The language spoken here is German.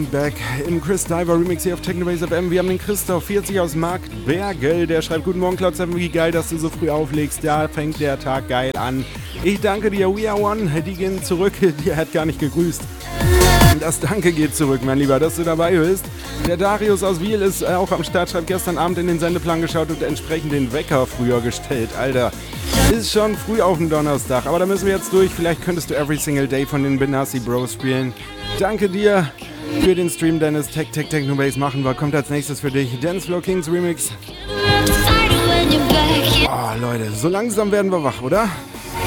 Back im Chris Diver Remix hier auf Technobase FM. Wir haben den Christoph 40 aus Marktbergel, der schreibt: Guten Morgen, Cloud7, wie geil, dass du so früh auflegst. Ja, fängt der Tag geil an. Ich danke dir, We Are One, die gehen zurück, die hat gar nicht gegrüßt. Das Danke geht zurück, mein Lieber, dass du dabei bist. Der Darius aus Wiel ist auch am Start, schreibt: Gestern Abend in den Sendeplan geschaut und entsprechend den Wecker früher gestellt. Alter, ist schon früh auf dem Donnerstag, aber da müssen wir jetzt durch. Vielleicht könntest du Every Single Day von den Benassi Bros spielen. Danke dir für den Stream, Dennis. Technobase machen wir. Kommt als nächstes für dich Dance Floor Kings Remix. Oh, Leute, so langsam werden wir wach, oder?